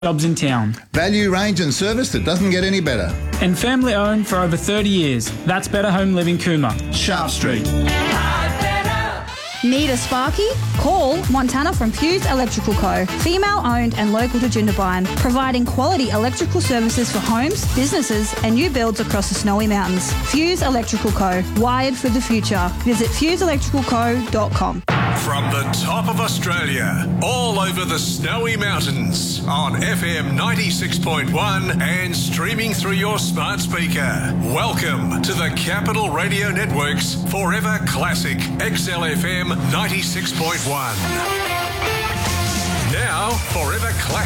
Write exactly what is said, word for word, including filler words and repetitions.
jobs in town. Value, range and service that doesn't get any better. And family owned for over thirty years. That's Better Home Living Cooma. Sharp Street. Need a Sparky? Call Montana from Fuse Electrical Co. Female owned and local to Jindabyne, providing quality electrical services for homes, businesses and new builds across the Snowy Mountains. Fuse Electrical Co. Wired for the future. Visit fuse electrical co dot com. From the top of Australia, all over the Snowy Mountains, on F M ninety-six point one and streaming through your smart speaker. Welcome to the Capital Radio Network's Forever Classic X L F M ninety-six point one. Now, Forever Classic.